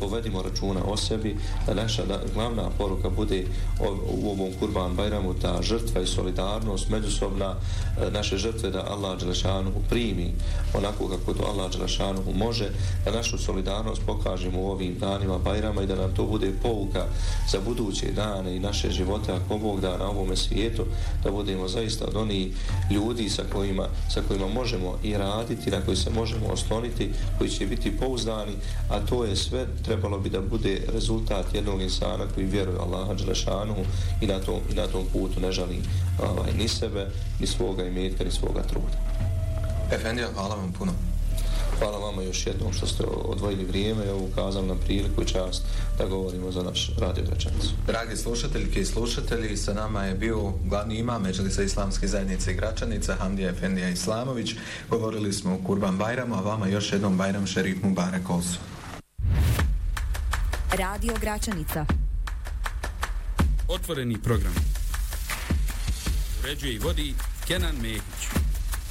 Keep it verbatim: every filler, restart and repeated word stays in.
povedimo računa o sebi, da naša da, glavna poruka bude u ovom Kurban Bajramu ta žrtva i solidarnost međusobna, naše žrtve da Allah dželešanuhu primi onako kako to Allah dželešanuhu može, da našu solidarnost pokažemo u ovim danima Bajrama i da nam to bude pouka za buduće dane i naše živote, ako Bog da na ovome svijetu, da budemo zaista od onih ljudi sa kojima, sa kojima možemo i raditi, na koji se možemo osloniti, koji će biti pouzdani, a to je sve trebalo bi da bude rezultat jednog insana koji vjeruje Allaha dželešanuhu i na tom, i na tom putu ne žali ovaj, ni sebe, ni svoga imetka, ni svoga truda. Efendija, hvala vam puno. Hvala vama još jednom što ste odvojili vrijeme i ukazali na priliku i čast da govorimo za naš radio Gračanicu. Dragi slušateljke i slušatelji, sa nama je bio glavni imam Medžlisa Islamske zajednice Gračanica, Hamdija Efendija Islamović. Govorili smo o Kurban Bajramu, a vama još jednom Bajram Šerif Mubarek Olsu. Radio Gračanica. Otvoreni program. Uređuje i vodi Kenan Mehić.